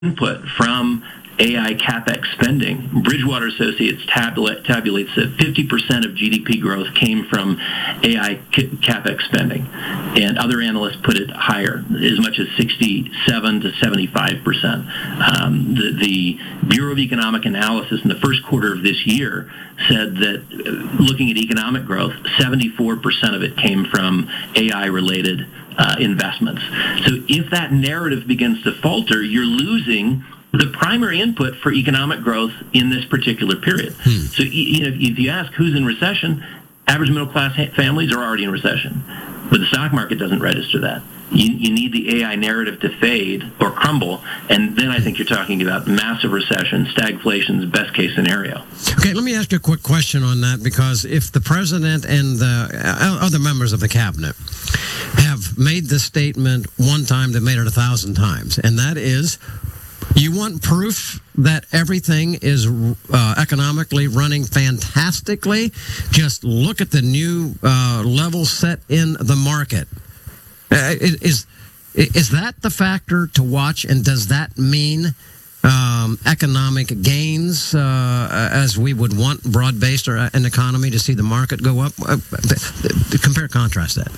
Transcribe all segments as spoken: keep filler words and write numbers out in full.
input from A I CapEx spending. Bridgewater Associates tabula- tabulates that fifty percent of G D P growth came from A I c- CapEx spending, and other analysts put it higher, as much as sixty-seven to seventy-five percent. Um, the, the Bureau of Economic Analysis in the first quarter of this year said that, uh, looking at economic growth, seventy-four percent of it came from A I-related uh, investments. So if that narrative begins to falter, you're losing the primary input for economic growth in this particular period. Hmm. So, you know, if you ask who's in recession, average middle-class ha- families are already in recession. But the stock market doesn't register that. You, you need the A I narrative to fade or crumble, and then I think you're talking about massive recession, stagflation's best case scenario. Okay, let me ask you a quick question on that, because if the president and the other members of the cabinet have made this statement one time, they've made it a thousand times, and that is, you want proof that everything is uh, economically running fantastically? Just look at the new uh, level set in the market. Uh, is is that the factor to watch, and does that mean um, economic gains uh, as we would want broad-based or an economy to see the market go up? Uh, compare, contrast that.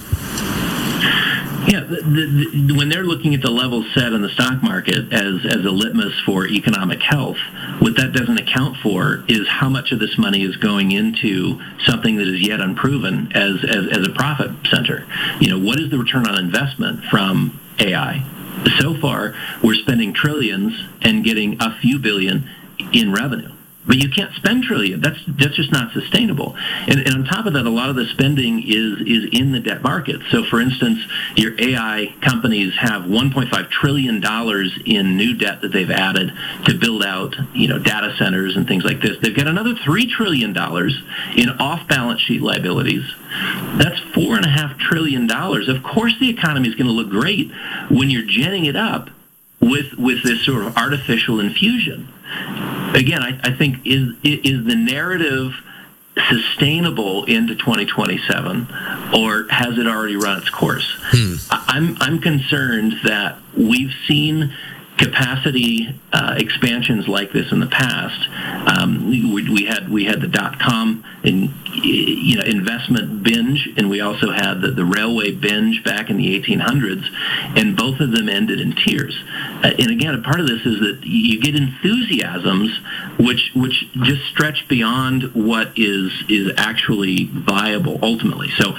Yeah, the, the, the, when they're looking at the level set in the stock market as, as a litmus for economic health, what that doesn't account for is how much of this money is going into something that is yet unproven as, as, as a profit center. You know, what is the return on investment from A I? So far, we're spending trillions and getting a few billion in revenue. But you can't spend trillion. That's that's just not sustainable. And, and on top of that, a lot of the spending is is in the debt market. So, for instance, your A I companies have one point five trillion dollars in new debt that they've added to build out, you know, data centers and things like this. They've got another three trillion dollars in off-balance sheet liabilities. That's four and a half trillion dollars. Of course, the economy is going to look great when you're genning it up with with this sort of artificial infusion. Again, I, I think, is is the narrative sustainable into twenty twenty-seven, or has it already run its course? Hmm. I'm I'm concerned that we've seen capacity uh, expansions like this in the past. Um, we, we had we had the dot com and you know investment binge, and we also had the, the railway binge back in the eighteen hundreds, and both of them ended in tears. Uh, and again, a part of this is that you get enthusiasms which which just stretch beyond what is is actually viable ultimately. So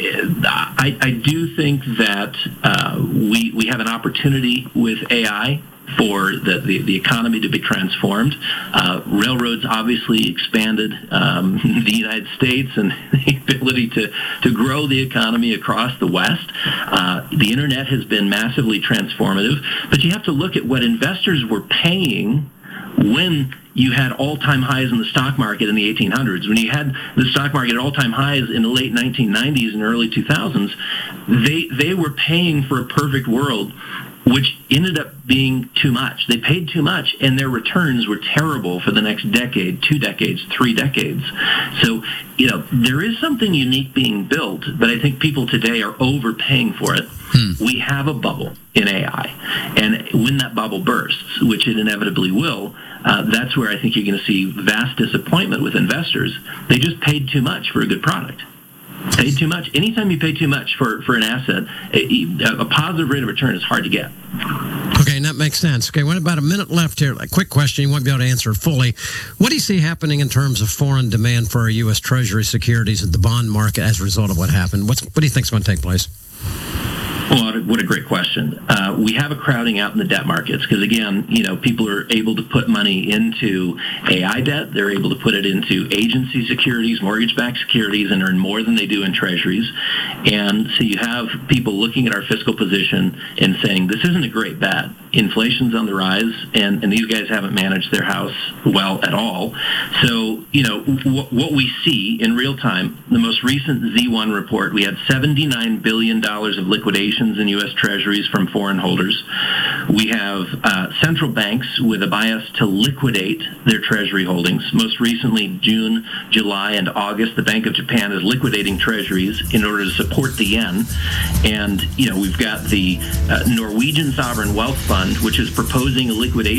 I, I do think that uh, we we have an opportunity with A I for the, the, the economy to be transformed. Uh, railroads obviously expanded um, the United States and the ability to, to grow the economy across the West. Uh, the internet has been massively transformative, but you have to look at what investors were paying when you had all-time highs in the stock market in the eighteen hundreds. When you had the stock market at all-time highs in the late nineteen nineties and early two thousands, they they were paying for a perfect world, which ended up being too much. They paid too much, and their returns were terrible for the next decade, two decades, three decades. So, you know, there is something unique being built, but I think people today are overpaying for it. Hmm. We have a bubble in A I, and when that bubble bursts, which it inevitably will, uh, that's where I think you're going to see vast disappointment with investors. They just paid too much for a good product. Paid too much. Anytime you pay too much for, for an asset, a, a positive rate of return is hard to get. Okay, and that makes sense. Okay, we have about a minute left here. A quick question. You won't be able to answer fully. What do you see happening in terms of foreign demand for our U S Treasury securities at the bond market as a result of what happened? What's, what do you think is going to take place? Well, what a great question. Uh, we have a crowding out in the debt markets because, again, you know, people are able to put money into A I debt. They're able to put it into agency securities, mortgage-backed securities, and earn more than they do in treasuries. And so you have people looking at our fiscal position and saying, this isn't a great bet. Inflation's on the rise, and, and these guys haven't managed their house well at all. So, you know, w- what we see in real time, the most recent Z one report, we had seventy-nine billion dollars of liquidation in U S Treasuries from foreign holders. We have uh, central banks with a bias to liquidate their Treasury holdings. Most recently, June, July, and August, the Bank of Japan is liquidating Treasuries in order to support the yen. And, you know, we've got the uh, Norwegian Sovereign Wealth Fund fund, which is proposing a liquidation